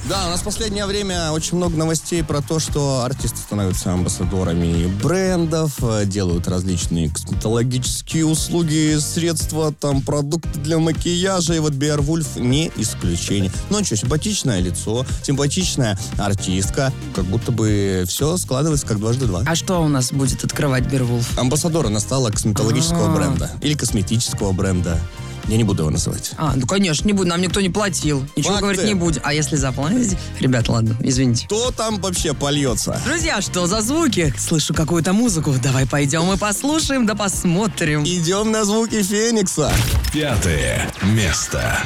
Да, у нас в последнее время очень много новостей про то, что артисты становятся амбассадорами брендов, делают различные косметологические услуги, средства, там, продукты для макияжа. И вот Беовульф не исключение. Ну что, симпатичное лицо, симпатичная артистка. Как будто бы все складывается как дважды два. А что у нас будет открывать Беовульф? Амбассадор, она стала косметологического бренда. Или косметического бренда. Я не буду его называть. Ну конечно, не буду, нам никто не платил. Ничего Факты. говорить не будет. А если заплатить? Ребят, ладно, извините. Что там вообще польется? Друзья, что за звуки? Слышу какую-то музыку. Давай пойдем и послушаем, да посмотрим. Идем на звуки Феникса. 5 место.